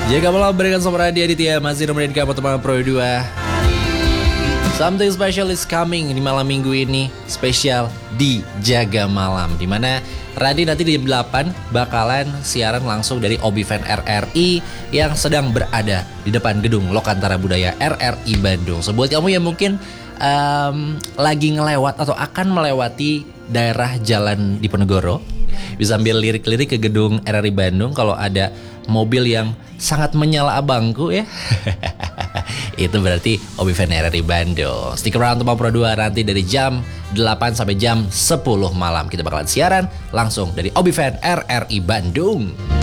Jaga malam berikan sama Raditya Aditya, masih nemenin kamu teman Pro 2. Something special is coming di malam minggu ini, spesial di Jaga Malam, dimana Radi nanti di jam 8 bakalan siaran langsung dari Obifan RRI yang sedang berada di depan gedung Lokantara Budaya RRI Bandung. So, buat kamu yang mungkin lagi ngelewat atau akan melewati daerah Jalan Diponegoro, bisa ambil lirik-lirik ke gedung RRI Bandung. Kalau ada mobil yang sangat menyala abangku ya itu berarti Obifan RRI Bandung. Stick around untuk Pro 2 nanti dari jam 8 sampai jam 10 malam. Kita bakalan siaran langsung dari Obifan RRI Bandung.